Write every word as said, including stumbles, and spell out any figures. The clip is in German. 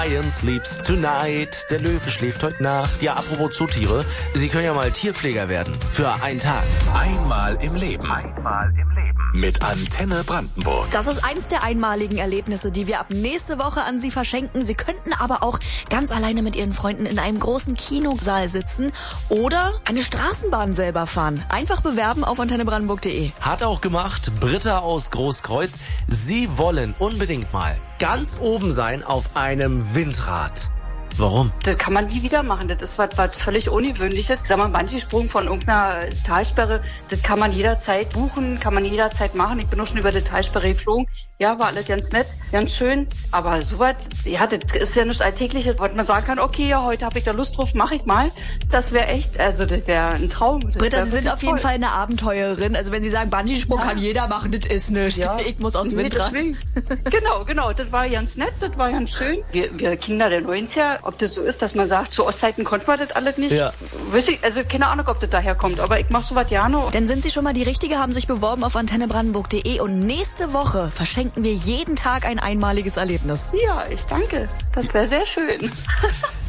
Lion sleeps tonight. Der Löwe schläft heute Nacht. Ja, apropos Zootiere. Sie können ja mal Tierpfleger werden. Für einen Tag. Einmal im Leben. Einmal im Leben. Mit Antenne Brandenburg. Das ist eins der einmaligen Erlebnisse, die wir ab nächste Woche an Sie verschenken. Sie könnten aber auch ganz alleine mit Ihren Freunden in einem großen Kinosaal sitzen oder eine Straßenbahn selber fahren. Einfach bewerben auf antenne brandenburg punkt de. Hat auch gemacht Britta aus Großkreuz. Sie wollen unbedingt mal ganz oben sein auf einem Windrad. Warum? Das kann man nie wieder machen. Das ist was, was völlig Ungewöhnliches. Ich sag mal, Bungee-Sprung von irgendeiner Talsperre, das kann man jederzeit buchen, kann man jederzeit machen. Ich bin auch schon über die Talsperre geflogen. Ja, war alles ganz nett, ganz schön. Aber sowas, ja, das ist ja nichts Alltägliches, was man sagen kann, okay, ja, heute habe ich da Lust drauf, mache ich mal. Das wäre echt, also das wäre ein Traum. Das Britta, Sie sind auf toll. jeden Fall eine Abenteurerin. Also wenn Sie sagen, Bungee-Sprung ja. kann jeder machen, das ist nichts. Ja. Ich muss aus dem Nee, Windrad. Genau, genau, das war ganz nett, das war ganz schön. Wir, wir Kinder der neunziger, ob das so ist, dass man sagt, zu Ostzeiten konnte man das alles nicht. Ja. Weiß ich, also keine Ahnung, ob das daher kommt, aber ich mache sowas gerne. Dann sind Sie schon mal die Richtige, haben sich beworben auf antenne brandenburg punkt de und nächste Woche verschenken wir jeden Tag ein einmaliges Erlebnis. Ja, ich danke. Das wäre sehr schön.